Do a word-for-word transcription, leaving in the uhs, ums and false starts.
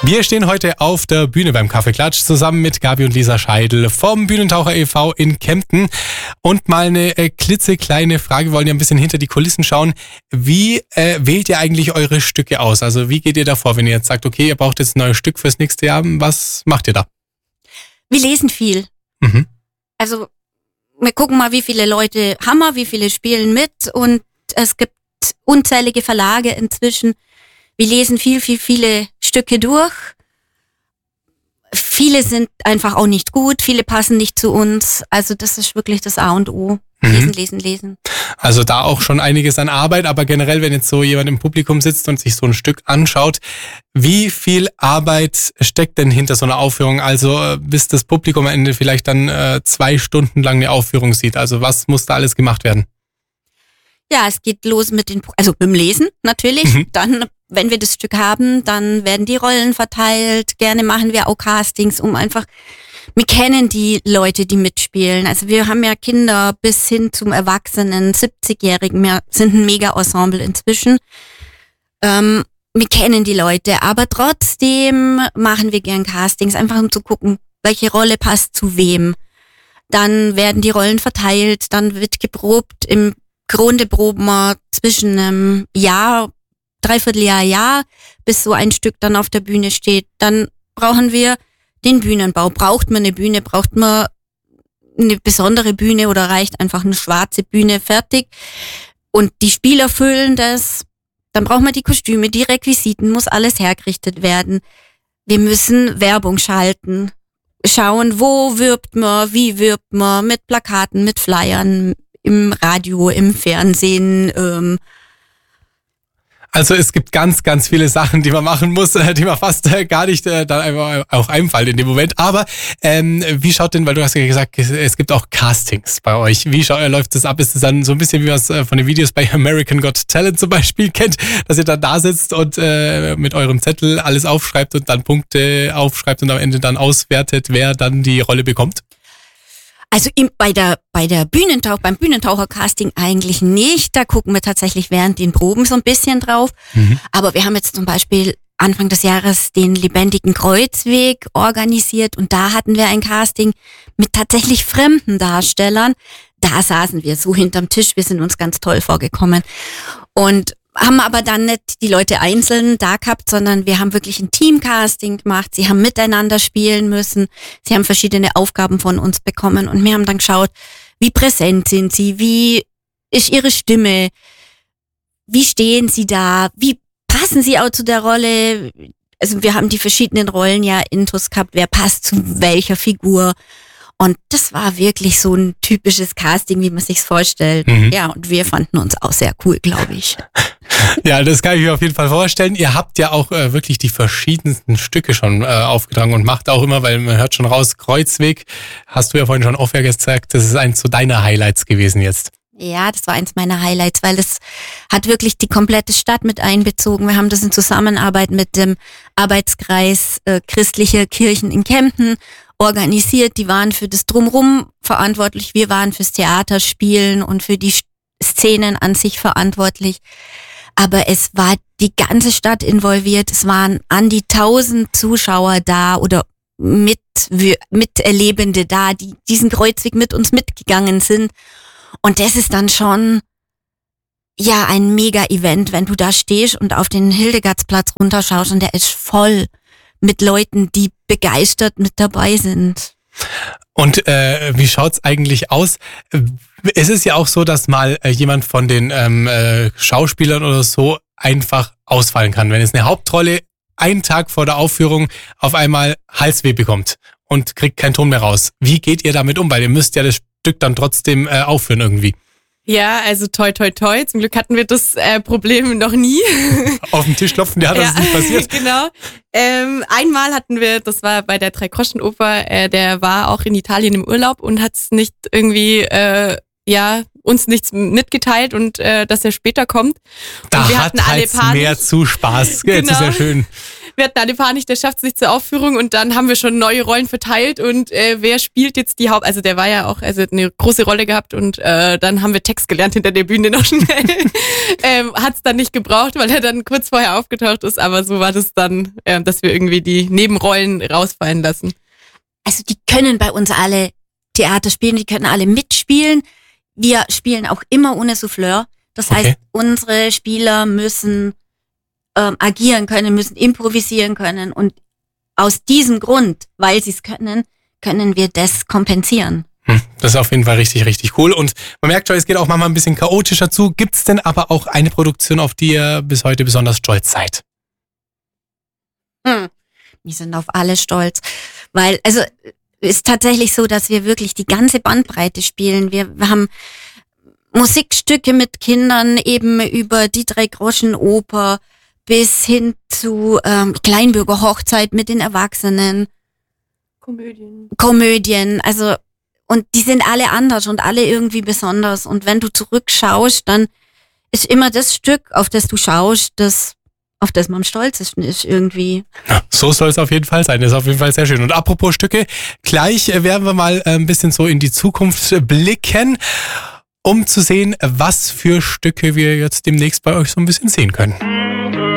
Wir stehen heute auf der Bühne beim Kaffeeklatsch zusammen mit Gabi und Lisa Scheidel vom Bühnentaucher e V in Kempten. Und mal eine äh, klitzekleine Frage, wir wollen ja ein bisschen hinter die Kulissen schauen. Wie äh, wählt ihr eigentlich eure Stücke aus? Also wie geht ihr da vor, wenn ihr jetzt sagt, okay, ihr braucht jetzt ein neues Stück fürs nächste Jahr? Was macht ihr da? Wir lesen viel. Mhm. Also wir gucken mal, wie viele Leute haben wir, wie viele spielen mit, und es gibt unzählige Verlage inzwischen. Wir lesen viel, viel, viele Stücke durch. Viele sind einfach auch nicht gut, viele passen nicht zu uns. Also das ist wirklich das A und O. Lesen, Mhm. lesen, lesen. Also da auch schon einiges an Arbeit, aber generell, wenn jetzt so jemand im Publikum sitzt und sich so ein Stück anschaut, wie viel Arbeit steckt denn hinter so einer Aufführung? Also äh, bis das Publikum am Ende vielleicht dann äh, zwei Stunden lang eine Aufführung sieht. Also was muss da alles gemacht werden? Ja, es geht los mit den, also mit dem Lesen natürlich. Mhm. Dann, wenn wir das Stück haben, dann werden die Rollen verteilt. Gerne machen wir auch Castings, um einfach, wir kennen die Leute, die mitspielen. Also wir haben ja Kinder bis hin zum Erwachsenen, siebzigjährigen. Wir sind ein Mega-Ensemble inzwischen. Ähm, wir kennen die Leute, aber trotzdem machen wir gern Castings, einfach um zu gucken, welche Rolle passt zu wem. Dann werden die Rollen verteilt, dann wird geprobt. Im Grunde proben wir zwischen einem Jahr, Dreivierteljahr, Jahr, bis so ein Stück dann auf der Bühne steht. Dann brauchen wir den Bühnenbau. Braucht man eine Bühne, braucht man eine besondere Bühne oder reicht einfach eine schwarze Bühne, fertig. Und die Spieler füllen das. Dann brauchen wir die Kostüme, die Requisiten, muss alles hergerichtet werden. Wir müssen Werbung schalten. Schauen, wo wirbt man, wie wirbt man, mit Plakaten, mit Flyern, im Radio, im Fernsehen. Ähm. Also es gibt ganz, ganz viele Sachen, die man machen muss, äh, die man fast äh, gar nicht äh, dann einfach auch einfallen in dem Moment. Aber ähm, wie schaut denn, weil du hast ja gesagt, es, es gibt auch Castings bei euch. Wie schau, äh, läuft das ab? Ist es dann so ein bisschen, wie man es äh, von den Videos bei American Got Talent zum Beispiel kennt, dass ihr dann da sitzt und äh, mit eurem Zettel alles aufschreibt und dann Punkte aufschreibt und am Ende dann auswertet, wer dann die Rolle bekommt? Also im, bei der bei der Bühnentauch, beim Bühnentaucher-Casting eigentlich nicht. Da gucken wir tatsächlich während den Proben so ein bisschen drauf. Mhm. Aber wir haben jetzt zum Beispiel Anfang des Jahres den lebendigen Kreuzweg organisiert und da hatten wir ein Casting mit tatsächlich fremden Darstellern. Da saßen wir so hinterm Tisch, wir sind uns ganz toll vorgekommen. Und haben aber dann nicht die Leute einzeln da gehabt, sondern wir haben wirklich ein Teamcasting gemacht. Sie haben miteinander spielen müssen. Sie haben verschiedene Aufgaben von uns bekommen und wir haben dann geschaut, wie präsent sind sie, wie ist ihre Stimme, wie stehen sie da, wie passen sie auch zu der Rolle. Also wir haben die verschiedenen Rollen ja intus gehabt, wer passt zu welcher Figur. Und das war wirklich so ein typisches Casting, wie man sich's vorstellt. Mhm. Ja, und wir fanden uns auch sehr cool, glaube ich. Ja, das kann ich mir auf jeden Fall vorstellen. Ihr habt ja auch äh, wirklich die verschiedensten Stücke schon äh, aufgetragen und macht auch immer, weil man hört schon raus, Kreuzweg, hast du ja vorhin schon off-air gesagt, das ist eins so deiner Highlights gewesen jetzt. Ja, das war eins meiner Highlights, weil das hat wirklich die komplette Stadt mit einbezogen. Wir haben das in Zusammenarbeit mit dem Arbeitskreis äh, christliche Kirchen in Kempten organisiert. Die waren für das Drumrum verantwortlich. Wir waren fürs Theaterspielen und für die Szenen an sich verantwortlich. Aber es war die ganze Stadt involviert. Es waren an die tausend Zuschauer da oder mit, Miterlebende da, die diesen Kreuzweg mit uns mitgegangen sind. Und das ist dann schon, ja, ein Mega-Event, wenn du da stehst und auf den Hildegardsplatz runterschaust und der ist voll mit Leuten, die begeistert mit dabei sind. Und äh, wie schaut's eigentlich aus? Es ist ja auch so, dass mal äh, jemand von den ähm, äh, Schauspielern oder so einfach ausfallen kann. Wenn es eine Hauptrolle einen Tag vor der Aufführung auf einmal Halsweh bekommt und kriegt keinen Ton mehr raus. Wie geht ihr damit um? Weil ihr müsst ja das Stück dann trotzdem äh, aufführen irgendwie. Ja, also toi toi toi. Zum Glück hatten wir das äh, Problem noch nie. Auf den Tisch klopfen, ja, das ja, ist nicht passiert. Genau. Ähm, einmal hatten wir, das war bei der Drei-Groschen-Oper, äh, der war auch in Italien im Urlaub und hat es nicht irgendwie, äh, ja, uns nichts mitgeteilt und äh, dass er später kommt. Da und wir hat hatten alle halt Panik. mehr zu Spaß. Genau. Das ist ja schön. wir hatten alle Panik, der schafft es nicht zur Aufführung und dann haben wir schon neue Rollen verteilt und äh, wer spielt jetzt die Haupt... Also der war ja auch, also eine große Rolle gehabt und äh, dann haben wir Text gelernt hinter der Bühne noch schnell. ähm, hat es dann nicht gebraucht, weil er dann kurz vorher aufgetaucht ist, aber so war das dann, äh, dass wir irgendwie die Nebenrollen rausfallen lassen. Also die können bei uns alle Theater spielen, die können alle mitspielen. Wir spielen auch immer ohne Souffleur. Das heißt, Okay. unsere Spieler müssen ähm, agieren können, müssen improvisieren können. Und aus diesem Grund, weil sie es können, können wir das kompensieren. Hm, das ist auf jeden Fall richtig, richtig cool. Und man merkt schon, es geht auch manchmal ein bisschen chaotischer zu. Gibt es denn aber auch eine Produktion, auf die ihr bis heute besonders stolz seid? Hm. Wir sind auf alle stolz. Weil, also ist tatsächlich so, dass wir wirklich die ganze Bandbreite spielen. Wir, wir haben Musikstücke mit Kindern eben über die Drei-Groschen-Oper bis hin zu ähm, Kleinbürger Hochzeit mit den Erwachsenen, Komödien. Komödien, also und die sind alle anders und alle irgendwie besonders. Und wenn du zurückschaust, dann ist immer das Stück, auf das du schaust, das auf das man stolz ist, ist irgendwie. Ja, so soll es auf jeden Fall sein. Das ist auf jeden Fall sehr schön. Und apropos Stücke, gleich werden wir mal ein bisschen so in die Zukunft blicken, um zu sehen, was für Stücke wir jetzt demnächst bei euch so ein bisschen sehen können.